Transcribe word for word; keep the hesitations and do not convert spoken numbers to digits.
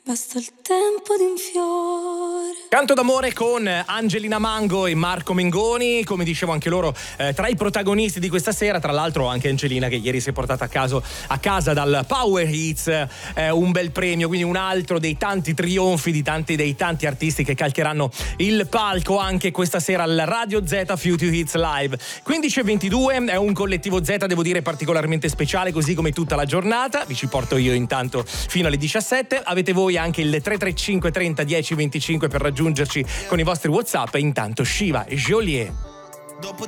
Basta il tempo di un fiore. Canto d'amore con Angelina Mango e Marco Mengoni, come dicevo anche loro eh, tra i protagonisti di questa sera, tra l'altro anche Angelina che ieri si è portata a, caso, a casa dal Power Hits eh, un bel premio, quindi un altro dei tanti trionfi di tanti dei tanti artisti che calcheranno il palco anche questa sera al Radio Z Future Hits Live. quindici e ventidue è un collettivo Z, devo dire particolarmente speciale, così come tutta la giornata, vi ci porto io intanto fino alle diciassette, avete voi anche il tre tre cinque trenta dieci venticinque per raggiungerci con i vostri WhatsApp e intanto Shiva e Joliet.